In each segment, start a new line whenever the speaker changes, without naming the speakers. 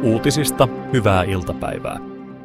Uutisista hyvää iltapäivää.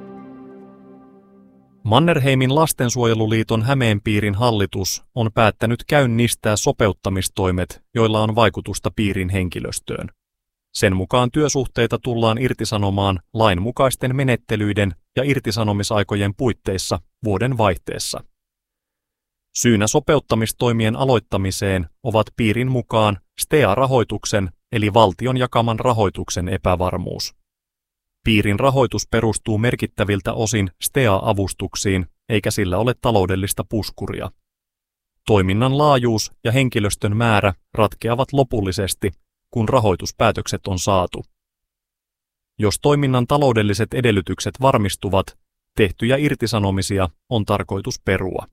Mannerheimin lastensuojeluliiton Hämeenpiirin hallitus on päättänyt käynnistää sopeuttamistoimet, joilla on vaikutusta piirin henkilöstöön. Sen mukaan työsuhteita tullaan irtisanomaan lainmukaisten menettelyiden ja irtisanomisaikojen puitteissa vuoden vaihteessa. Syynä sopeuttamistoimien aloittamiseen ovat piirin mukaan STEA-rahoituksen eli valtion jakaman rahoituksen epävarmuus. Piirin rahoitus perustuu merkittäviltä osin STEA-avustuksiin, eikä sillä ole taloudellista puskuria. Toiminnan laajuus ja henkilöstön määrä ratkeavat lopullisesti, kun rahoituspäätökset on saatu. Jos toiminnan taloudelliset edellytykset varmistuvat, tehtyjä irtisanomisia on tarkoitus perua.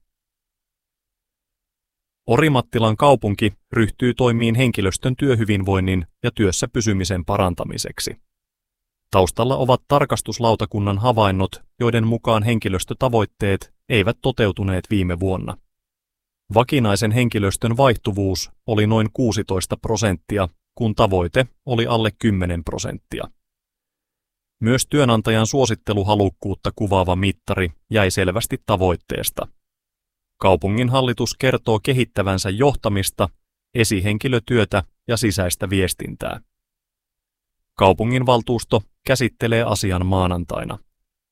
Orimattilan kaupunki ryhtyy toimiin henkilöstön työhyvinvoinnin ja työssä pysymisen parantamiseksi. Taustalla ovat tarkastuslautakunnan havainnot, joiden mukaan henkilöstötavoitteet eivät toteutuneet viime vuonna. Vakinaisen henkilöstön vaihtuvuus oli noin 16%, kun tavoite oli alle 10%. Myös työnantajan suositteluhalukkuutta kuvaava mittari jäi selvästi tavoitteesta. Kaupungin hallitus kertoo kehittävänsä johtamista, esihenkilötyötä ja sisäistä viestintää. Kaupunginvaltuusto käsittelee asian maanantaina.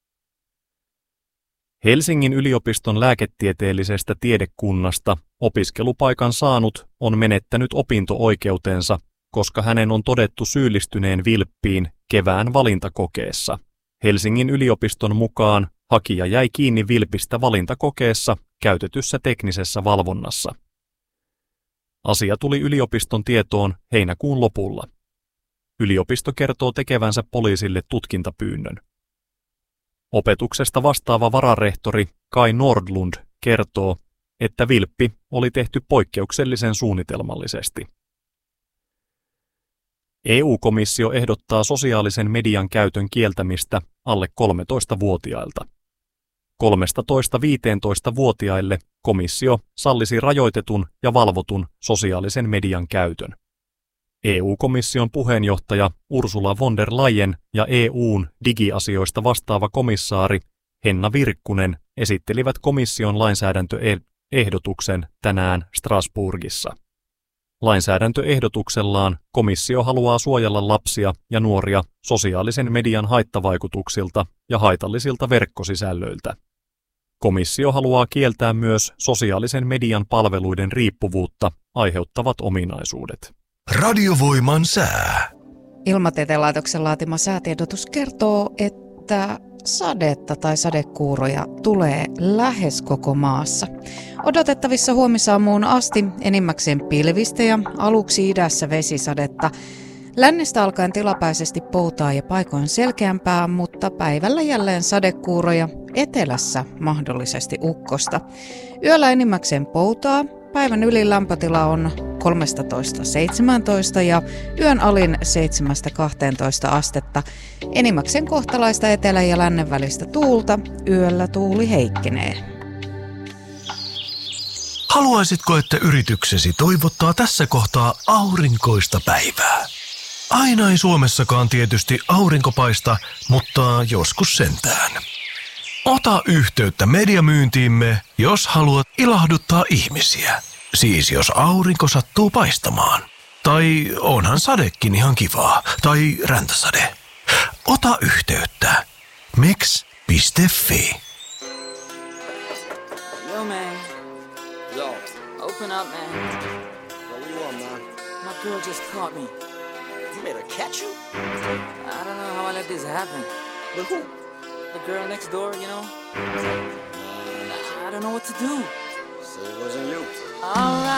Helsingin yliopiston lääketieteellisestä tiedekunnasta opiskelupaikan saanut on menettänyt opinto-oikeutensa, koska hänen on todettu syyllistyneen vilppiin kevään valintakokeessa. Helsingin yliopiston mukaan hakija jäi kiinni vilpistä valintakokeessa käytetyssä teknisessä valvonnassa. Asia tuli yliopiston tietoon heinäkuun lopulla. Yliopisto kertoo tekevänsä poliisille tutkintapyynnön. Opetuksesta vastaava vararehtori Kai Nordlund kertoo, että vilppi oli tehty poikkeuksellisen suunnitelmallisesti. EU-komissio ehdottaa sosiaalisen median käytön kieltämistä alle 13-vuotiailta. 13–15-vuotiaille komissio sallisi rajoitetun ja valvotun sosiaalisen median käytön. EU-komission puheenjohtaja Ursula von der Leyen ja EU:n digiasioista vastaava komissaari Henna Virkkunen esittelivät komission lainsäädäntöehdotuksen tänään Strasbourgissa. Lainsäädäntöehdotuksellaan komissio haluaa suojella lapsia ja nuoria sosiaalisen median haittavaikutuksilta ja haitallisilta verkkosisällöiltä. Komissio haluaa kieltää myös sosiaalisen median palveluiden riippuvuutta aiheuttavat ominaisuudet.
Radiovoiman sää.
Ilmatieteen laitoksen laatima säätiedotus kertoo, että sadetta tai sadekuuroja tulee lähes koko maassa. Odotettavissa huomisaamuun asti enimmäkseen pilvistä ja aluksi idässä vesisadetta. Lännestä alkaen tilapäisesti poutaa ja paikoin selkeämpää, mutta päivällä jälleen sadekuuroja, etelässä mahdollisesti ukkosta. Yöllä enimmäkseen poutaa, päivän ylin lämpötila on 13–17 ja yön alin 7–12 astetta. Enimmäkseen kohtalaista etelä- ja lännen välistä tuulta, yöllä tuuli heikkenee.
Haluaisitko, että yrityksesi toivottaa tässä kohtaa aurinkoista päivää? Aina ei Suomessakaan tietysti aurinko paista, mutta joskus sentään. Ota yhteyttä mediamyyntiimme, jos haluat ilahduttaa ihmisiä. Siis jos aurinko sattuu paistamaan. Tai onhan sadekin ihan kivaa. Tai räntäsade. Ota yhteyttä. Mix.fi.
Yo, man. Yo. Open up, man.
Yo, what you want, man?
My girl just caught me.
You made her catch you?
I don't know how I let this happen.
But who?
The girl next door, you know? I don't know what to do.
So it wasn't you.
All right.